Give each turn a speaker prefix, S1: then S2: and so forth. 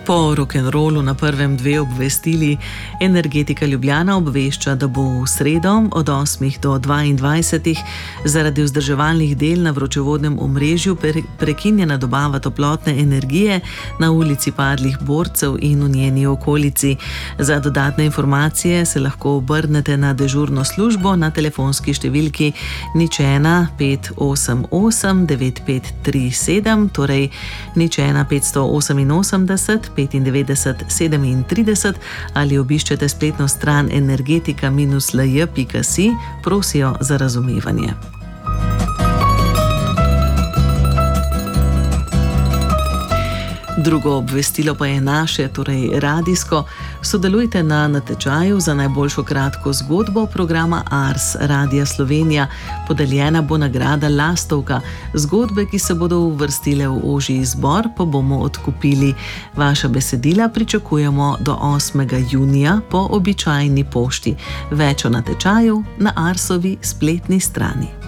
S1: Po rock'n'rollu na prvem dve obvestili. Energetika Ljubljana obvešča, da bo v sredo od 8 do 22 zaradi vzdrževalnih del na vročevodnem omrežju prekinjena dobava toplotne energije na ulici Padlih borcev in v njeni okolici. Za dodatne informacije se lahko obrnete na dežurno službo na telefonski številki 01 588 9537, torej 01 588 95 37 ali obiščete spletno stran energetika-lj.si, prosijo za razumevanje. Drugo obvestilo pa je naše, torej radijsko. Sodelujte na natečaju za najboljšo kratko zgodbo programa Ars Radia Slovenija. Podeljena bo nagrada Lastovka. Zgodbe, ki se bodo uvrstile v ožji izbor, pa bomo odkupili. Vaša besedila pričakujemo do 8. junija po običajni pošti. Več o natečaju na Arsovi spletni strani.